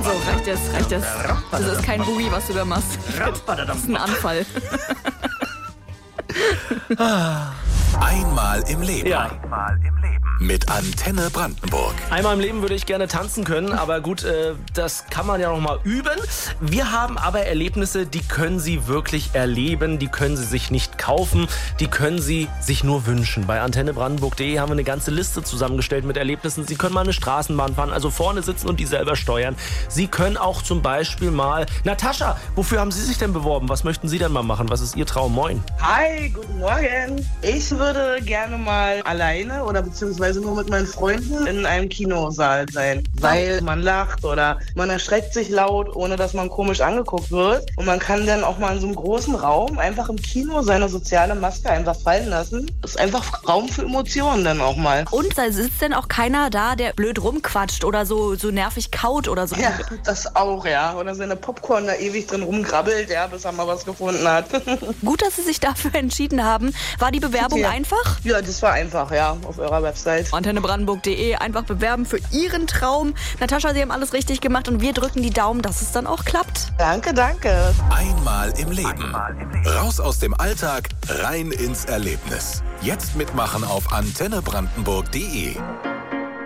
So, reicht jetzt. Das ist kein Boogie, was du da machst. Das ist ein Anfall. Einmal im Leben. Ja. Mit Antenne Brandenburg. Einmal im Leben würde ich gerne tanzen können, aber gut, das kann man ja noch mal üben. Wir haben aber Erlebnisse, die können Sie wirklich erleben, die können Sie sich nicht kaufen, die können Sie sich nur wünschen. Bei antennebrandenburg.de haben wir eine ganze Liste zusammengestellt mit Erlebnissen. Sie können mal eine Straßenbahn fahren, also vorne sitzen und die selber steuern. Sie können auch zum Beispiel mal... Natascha, wofür haben Sie sich denn beworben? Was möchten Sie denn mal machen? Was ist Ihr Traum? Moin. Hi, guten Morgen. Ich würde gerne mal alleine oder beziehungsweise nur mit meinen Freunden in einem Kinosaal sein, weil man lacht oder man erschreckt sich laut, ohne dass man komisch angeguckt wird. Und man kann dann auch mal in so einem großen Raum einfach im Kino seine soziale Maske einfach fallen lassen. Das ist einfach Raum für Emotionen dann auch mal. Und da sitzt denn auch keiner da, der blöd rumquatscht oder so nervig kaut oder so? Ja, das auch, ja. Oder seine Popcorn da ewig drin rumgrabbelt, ja, bis er mal was gefunden hat. Gut, dass Sie sich dafür entschieden haben. War die Bewerbung einfach? Ja, das war einfach, ja, auf eurer Website. antennebrandenburg.de, einfach bewerben für Ihren Traum. Natascha, Sie haben alles richtig gemacht und wir drücken die Daumen, dass es dann auch klappt. Danke. Einmal im Leben. Raus aus dem Alltag, rein ins Erlebnis. Jetzt mitmachen auf antennebrandenburg.de.